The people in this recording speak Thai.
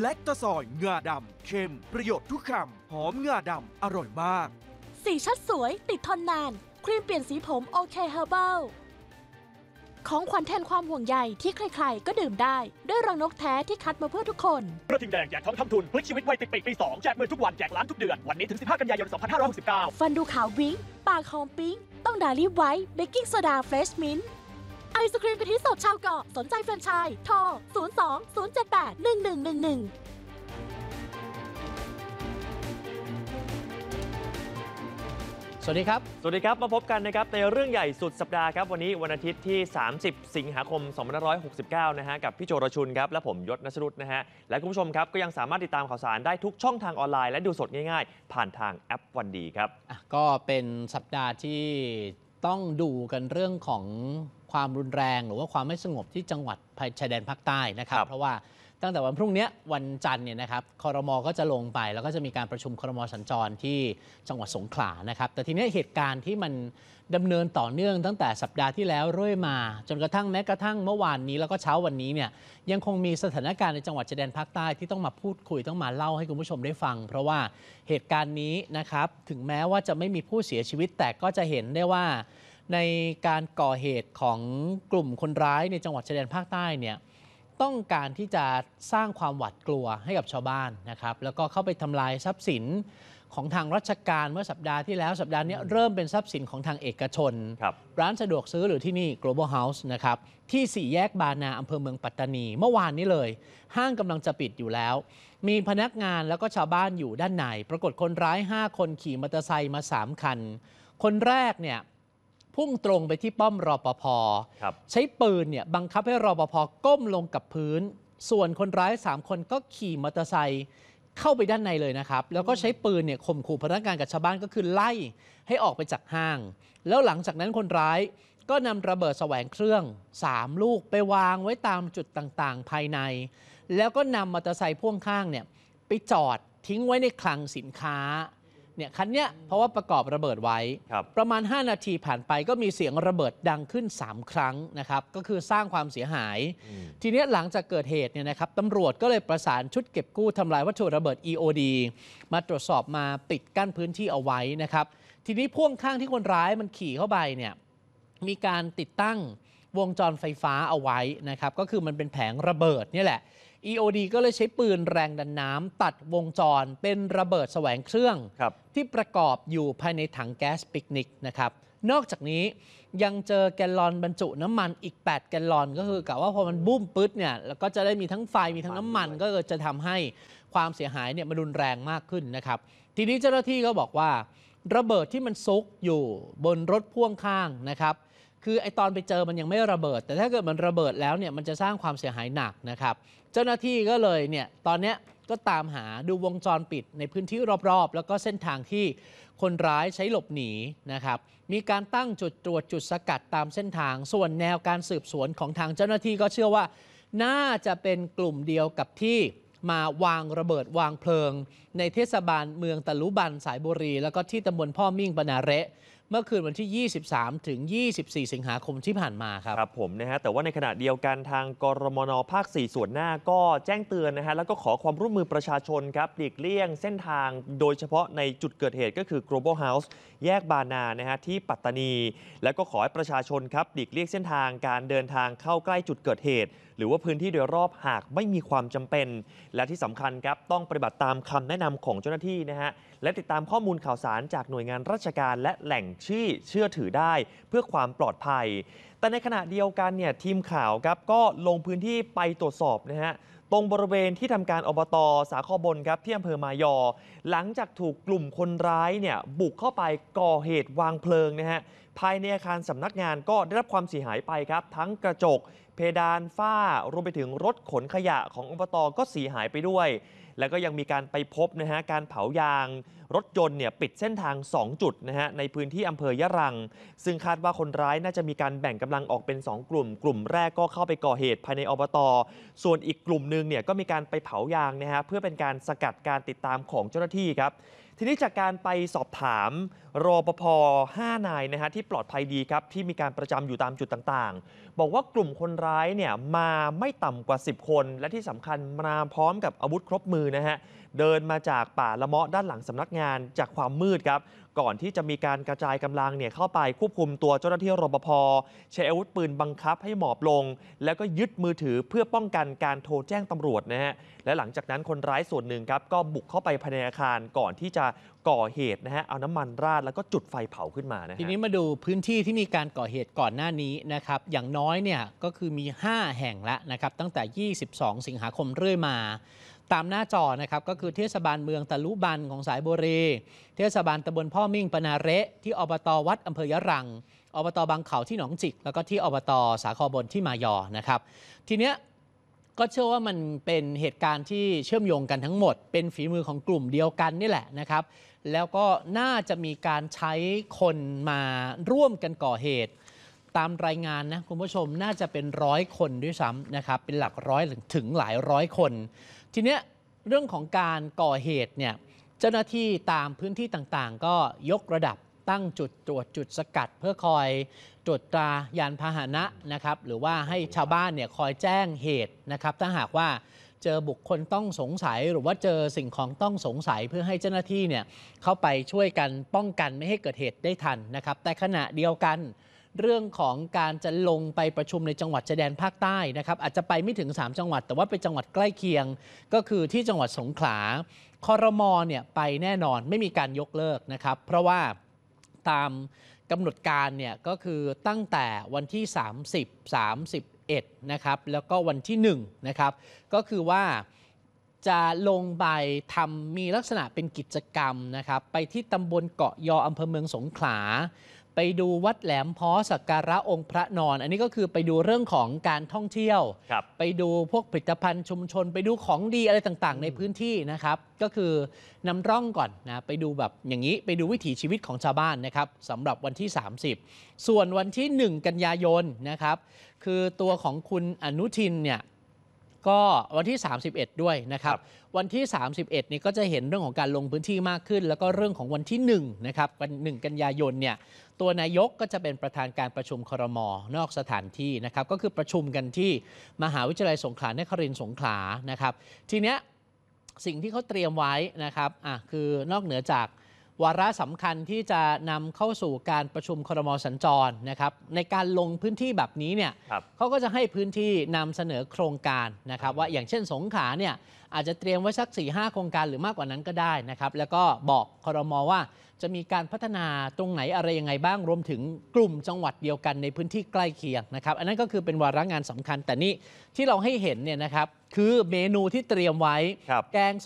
และตะซอยงาดำเค็มประโยชน์ทุกคำหอมงาดำอร่อยมากสีชัดสวยติดทนนานครีมเปลี่ยนสีผมโอเคเฮอร์เบิลของขวัญแทนความห่วงใยที่ใครๆก็ดื่มได้ด้วยรังนกแท้ที่คัดมาเพื่อทุกคนกระทิงแดงแจกทองคำทุนพลิกชีวิตวัยติดปีกปี 2แจกเงินทุกวันแจกล้านทุกเดือนวันนี้ถึง15 กันยายน 2569 ฟันดูขาววิ้งปากหอมปิ๊งต้องดาลี่ไวท์เบกกิ้งโซดาเฟรชมิ้นท์ไอศครีมกะทิสดชาวเกาะสนใจแฟรนไชส์โทร 02-078-1111 สวัสดีครับมาพบกันนะครับในเรื่องใหญ่สุดสัปดาห์ครับวันนี้วันอาทิตย์ที่30สิงหาคม2569นะฮะกับพี่โจรชุนครับและผมยศณัชรุตนะฮะและคุณผู้ชมครับก็ยังสามารถติดตามข่าวสารได้ทุกช่องทางออนไลน์และดูสดง่ายๆผ่านทางแอปวันดีครับก็เป็นสัปดาห์ที่ต้องดูกันเรื่องของความรุนแรงหรือว่าความไม่สงบที่จังหวัดชายแดนภาคใต้นะครับเพราะว่าตั้งแต่วันพรุ่งนี้วันจันทร์เนี่ยนะครับครม.ก็จะลงไปแล้วก็จะมีการประชุมครม.สัญจรที่จังหวัดสงขลานะครับแต่ทีนี้เหตุการณ์ที่มันดำเนินต่อเนื่องตั้งแต่สัปดาห์ที่แล้วเรื่อยมาจนกระทั่งแม้กระทั่งเมื่อวานนี้แล้วก็เช้าวันนี้เนี่ยยังคงมีสถานการณ์ในจังหวัดชายแดนภาคใต้ที่ต้องมาพูดคุยต้องมาเล่าให้คุณผู้ชมได้ฟังเพราะว่าเหตุการณ์นี้นะครับถึงแม้ว่าจะไม่มีผู้เสียชีวิตแต่ก็จะเห็นได้ว่าในการก่อเหตุของกลุ่มคนร้ายในจังหวัดชายแดนภาคใต้เนี่ยต้องการที่จะสร้างความหวาดกลัวให้กับชาวบ้านนะครับแล้วก็เข้าไปทำลายทรัพย์สินของทางราชการเมื่อสัปดาห์ที่แล้วสัปดาห์นี้เริ่มเป็นทรัพย์สินของทางเอกชนร้านสะดวกซื้อหรือที่นี่ Global House นะครับที่สี่แยกบานาอำเภอเมืองปัตตานีเมื่อวานนี้เลยห้างกำลังจะปิดอยู่แล้วมีพนักงานแล้วก็ชาวบ้านอยู่ด้านในปรากฏคนร้าย5คนขี่มอเตอร์ไซค์มา3คันคนแรกเนี่ยพุ่งตรงไปที่ป้อมรปภ.ใช้ปืนเนี่ยบังคับให้รปภ.ก้มลงกับพื้นส่วนคนร้าย3คนก็ขี่มอเตอร์ไซค์เข้าไปด้านในเลยนะครับแล้วก็ใช้ปืนเนี่ยข่มขู่พนักงานกับชาวบ้านก็คือไล่ให้ออกไปจากห้างแล้วหลังจากนั้นคนร้ายก็นำระเบิดแสวงเครื่อง3ลูกไปวางไว้ตามจุดต่างๆภายในแล้วก็นำมอเตอร์ไซค์พ่วงข้างเนี่ยไปจอดทิ้งไว้ในคลังสินค้าเนี่ยคันเนี้ยเพราะว่าประกอบระเบิดไว้ประมาณ5นาทีผ่านไปก็มีเสียงระเบิดดังขึ้น3ครั้งนะครับก็คือสร้างความเสียหายทีนี้หลังจากเกิดเหตุเนี่ยนะครับตำรวจก็เลยประสานชุดเก็บกู้ทำลายวัตถุระเบิด EOD มาตรวจสอบมาปิดกั้นพื้นที่เอาไว้นะครับทีนี้พ่วงข้างที่คนร้ายมันขี่เข้าไปเนี่ยมีการติดตั้งวงจรไฟฟ้าเอาไว้นะครับก็คือมันเป็นแผงระเบิดนี่แหละEOD ก็เลยใช้ปืนแรงดันน้ำตัดวงจรเป็นระเบิดแสวงเครื่องที่ประกอบอยู่ภายในถังแก๊สปิกนิกนะครับนอกจากนี้ยังเจอแกลลอนบรรจุน้ำมันอีก8แกลลอนก็คือกะว่าพอมันบุ้มปึ๊ดเนี่ยแล้วก็จะได้มีทั้งไฟมีทั้งน้ำมันก็จะทำให้ความเสียหายเนี่ยมันรุนแรงมากขึ้นนะครับทีนี้เจ้าหน้าที่ก็บอกว่าระเบิดที่มันซุกอยู่บนรถพ่วงข้างนะครับคือไอตอนไปเจอมันยังไม่ระเบิดแต่ถ้าเกิดมันระเบิดแล้วเนี่ยมันจะสร้างความเสียหายหนักนะครับเจ้าหน้าที่ก็เลยเนี่ยตอนนี้ก็ตามหาดูวงจรปิดในพื้นที่รอบๆแล้วก็เส้นทางที่คนร้ายใช้หลบหนีนะครับมีการตั้งจุดตรวจจุดสกัดตามเส้นทางส่วนแนวการสืบสวนของทางเจ้าหน้าที่ก็เชื่อว่าน่าจะเป็นกลุ่มเดียวกับที่มาวางระเบิดวางเพลิงในเทศบาลเมืองตะลุบันสายบุรีแล้วก็ที่ตำบลพ่อมิ่งบรรณาเระเมื่อคืนวันที่23ถึง24สิงหาคมที่ผ่านมาครับผมนะฮะแต่ว่าในขณะเดียวกันทางกรมน.ภาค4ส่วนหน้าก็แจ้งเตือนนะฮะแล้วก็ขอความร่วมมือประชาชนครับหลีกเลี่ยงเส้นทางโดยเฉพาะในจุดเกิดเหตุก็คือ Global House แยกบานานะฮะที่ปัตตานีแล้วก็ขอให้ประชาชนครับหลีกเลี่ยงเส้นทางการเดินทางเข้าใกล้จุดเกิดเหตุหรือว่าพื้นที่โดยรอบหากไม่มีความจำเป็นและที่สำคัญครับต้องปฏิบัติตามคำแนะนำของเจ้าหน้าที่นะฮะและติดตามข้อมูลข่าวสารจากหน่วยงานราชการและแหล่งเชื่อถือได้เพื่อความปลอดภัยแต่ในขณะเดียวกันเนี่ยทีมข่าวครับก็ลงพื้นที่ไปตรวจสอบนะฮะตรงบริเวณที่ทำการอบต.สาครบนครับที่อำเภอมายอหลังจากถูกกลุ่มคนร้ายเนี่ยบุกเข้าไปก่อเหตุวางเพลิงนะฮะภายในอาคารสำนักงานก็ได้รับความเสียหายไปครับทั้งกระจกเพดานฝ้ารวมไปถึงรถขนขยะของอบต.ก็เสียหายไปด้วยแล้วก็ยังมีการไปพบนะฮะการเผายางรถยนต์เนี่ยปิดเส้นทาง2จุดนะฮะในพื้นที่อำเภอยะรังซึ่งคาดว่าคนร้ายน่าจะมีการแบ่งกำลังออกเป็น2กลุ่มแรกก็เข้าไปก่อเหตุภายในอบต.ส่วนอีกกลุ่มนึงเนี่ยก็มีการไปเผายางนะฮะเพื่อเป็นการสกัดการติดตามของเจ้าหน้าที่ครับททีนี้จากการไปสอบถามรปภ5 นายนะฮะที่ปลอดภัยดีครับที่มีการประจำอยู่ตามจุดต่างๆบอกว่ากลุ่มคนร้ายเนี่ยมาไม่ต่ำกว่า10 คนและที่สำคัญมาพร้อมกับอาวุธครบมือนะฮะเดินมาจากป่าละเมาะด้านหลังสำนักงานจากความมืดครับก่อนที่จะมีการกระจายกำลังเนี่ยเข้าไปควบคุมตัวเจ้าหน้าที่รปภใช้อาวุธปืนบังคับให้หมอบลงแล้วก็ยึดมือถือเพื่อป้องกันการโทรแจ้งตำรวจนะฮะและหลังจากนั้นคนร้ายส่วนหนึ่งครับก็บุกเข้าไปภายในอาคารก่อนที่จะก่อเหตุนะฮะเอาน้ำมันราดแล้วก็จุดไฟเผาขึ้นมานะฮะทีนี้มาดูพื้นที่ที่มีการก่อเหตุก่อนหน้านี้นะครับอย่างน้อยเนี่ยก็คือมี 5 แห่งแล้วนะครับตั้งแต่ 22 สิงหาคมเรื่อยมาตามหน้าจอนะครับก็คือเทศบาลเมืองตะลุบันของสายบุรีเทศบาลตำบลพ่อมิ่งปนาเระที่อบตวัดอำเภอยะรังอบตบางเขาที่หนองจิกแล้วก็ที่อบตสาครบนที่มายอนะครับทีเนี้ยก็เชื่อว่ามันเป็นเหตุการณ์ที่เชื่อมโยงกันทั้งหมดเป็นฝีมือของกลุ่มเดียวกันนี่แหละนะครับแล้วก็น่าจะมีการใช้คนมาร่วมกันก่อเหตุตามรายงานนะคุณผู้ชมน่าจะเป็น100 คนด้วยซ้ำนะครับเป็นหลักร้อยถึงหลายร้อยคนทีเนี้ยเรื่องของการก่อเหตุเนี่ยเจ้าหน้าที่ตามพื้นที่ต่างๆก็ยกระดับตั้งจุดตรวจจุดสกัดเพื่อคอยตรวจตรายานพาหนะนะครับหรือว่าให้ชาวบ้านเนี่ยคอยแจ้งเหตุนะครับถ้าหากว่าเจอบุคคลต้องสงสัยหรือว่าเจอสิ่งของต้องสงสัยเพื่อให้เจ้าหน้าที่เนี่ยเข้าไปช่วยกันป้องกันไม่ให้เกิดเหตุได้ทันนะครับแต่ขณะเดียวกันเรื่องของการจะลงไปประชุมในจังหวัดชายแดนภาคใต้นะครับอาจจะไปไม่ถึง3 จังหวัดแต่ว่าเป็นจังหวัดใกล้เคียงก็คือที่จังหวัดสงขลาครม.เนี่ยไปแน่นอนไม่มีการยกเลิกนะครับเพราะว่าตามกำหนดการเนี่ยก็คือตั้งแต่วันที่30 31นะครับแล้วก็วันที่1นะครับก็คือว่าจะลงไปทำมีลักษณะเป็นกิจกรรมนะครับไปที่ตำบลเกาะยออำเภอเมืองสงขลาไปดูวัดแหลมพ้อสักการะองค์พระนอนอันนี้ก็คือไปดูเรื่องของการท่องเที่ยวไปดูพวกผลิตภัณฑ์ชุมชนไปดูของดีอะไรต่างๆในพื้นที่นะครับก็คือนำร่องก่อนนะไปดูแบบอย่างนี้ไปดูวิถีชีวิตของชาวบ้านนะครับสำหรับวันที่30ส่วนวันที่1 กันยายนนะครับคือตัวของคุณอนุทินเนี่ยก็วันที่31ด้วยนะครับวันที่31นี่ก็จะเห็นเรื่องของการลงพื้นที่มากขึ้นแล้วก็เรื่องของวันที่1นะครับวัน1 กันยายนเนี่ยตัวนายกก็จะเป็นประธานการประชุมครม.นอกสถานที่นะครับก็คือประชุมกันที่มหาวิทยาลัยสงขลานครินทร์สงขลานะครับทีเนี้ยสิ่งที่เขาเตรียมไว้นะครับคือนอกเหนือจากวาระสำคัญที่จะนำเข้าสู่การประชุมครม.สัญจรนะครับในการลงพื้นที่แบบนี้เนี่ยเขาก็จะให้พื้นที่นำเสนอโครงการนะครับว่าอย่างเช่นสงขลาเนี่ยอาจจะเตรียมไว้สัก 4-5 โครงการหรือมากกว่านั้นก็ได้นะครับแล้วก็บอกครม.ว่าจะมีการพัฒนาตรงไหนอะไรยังไงบ้างรวมถึงกลุ่มจังหวัดเดียวกันในพื้นที่ใกล้เคียงนะครับอันนั้นก็คือเป็นวาระงานสำคัญแต่นี่ที่เราให้เห็นเนี่ยนะครับคือเมนูที่เตรียมไว้แกง